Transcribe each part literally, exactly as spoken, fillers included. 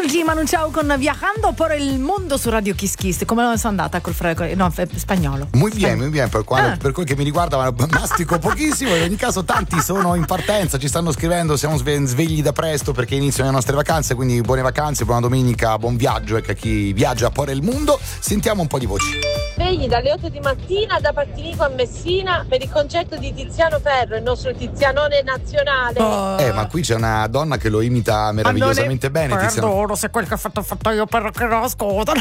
Angie Manu Chao con Viajando por el Mundo su Radio Kiss Kiss. Come sono andata col fratello? No, spagnolo. Muy bien, muy bien. Per, quale, ah. per quel che mi riguarda, mastico pochissimo. In ogni caso, tanti sono in partenza, ci stanno scrivendo. Siamo svegli da presto perché iniziano le nostre vacanze. Quindi buone vacanze, buona domenica, buon viaggio. Ecco a chi viaggia por el mundo. Sentiamo un po' di voci. Svegli dalle otto di mattina da Partinico a Messina per il concerto di Tiziano Ferro, il nostro Tizianone nazionale. Oh. Eh, ma qui c'è una donna che lo imita meravigliosamente bene. Perdono se quel che ho fatto ho fatto io perché lo ascoltano.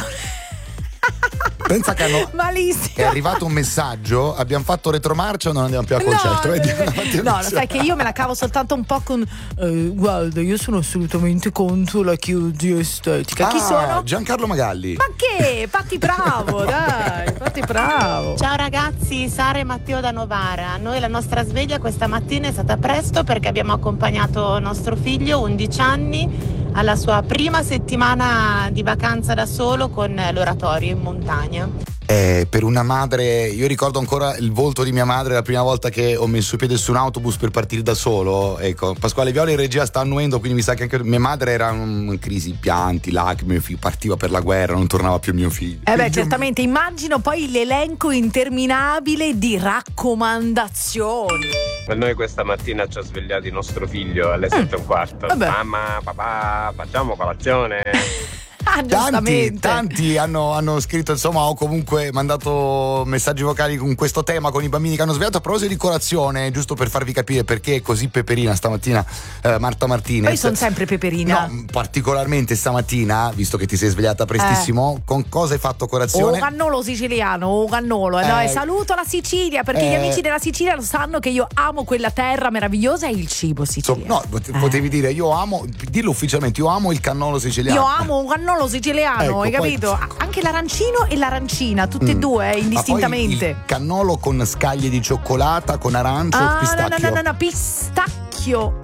Pensa che hanno, malissimo. È arrivato un messaggio: abbiamo fatto retromarcia o non andiamo più al concerto? No, Vedi, no, lo sai che io me la cavo soltanto un po' con eh, guarda, io sono assolutamente contro la chirurgia estetica. Ah, chi sono? Giancarlo Magalli. Ma che? Fatti bravo, dai, fatti bravo. Ciao ragazzi, Sara e Matteo da Novara. Noi la nostra sveglia questa mattina è stata presto perché abbiamo accompagnato nostro figlio, undici anni, alla sua prima settimana di vacanza da solo con l'oratorio in montagna. Eh, per una madre, io ricordo ancora il volto di mia madre la prima volta che ho messo piede su un autobus per partire da solo. Ecco, Pasquale Viola in regia sta annuendo, quindi mi sa che anche mia madre era in crisi, pianti, lacrime, mio figlio partiva per la guerra, non tornava più mio figlio. Eh beh, certamente, immagino poi l'elenco interminabile di raccomandazioni. Per noi questa mattina ci ha svegliato il nostro figlio alle sette e un quarto. Vabbè. Mamma, papà, facciamo colazione. Ah, Tanti, tanti hanno, hanno scritto, insomma, o comunque mandato messaggi vocali con questo tema, con i bambini che hanno svegliato. A proposito di colazione, giusto per farvi capire perché è così peperina stamattina eh, Marta Martinez. Poi sono sempre peperina. No, particolarmente stamattina, visto che ti sei svegliata prestissimo, eh. con cosa hai fatto colazione? O cannolo siciliano, o cannolo. Eh. No, e saluto la Sicilia, perché eh. gli amici della Sicilia lo sanno che io amo quella terra meravigliosa e il cibo siciliano. So, no, potevi eh. dire io amo, dillo ufficialmente, io amo il cannolo siciliano. Io amo un cannolo siciliano, ecco, hai capito? Poi... Anche l'arancino e l'arancina, tutte e mm. due, eh, indistintamente. Il cannolo con scaglie di cioccolata, con arancio, ah, pistacchio. No, no, no, no, no, pistacchio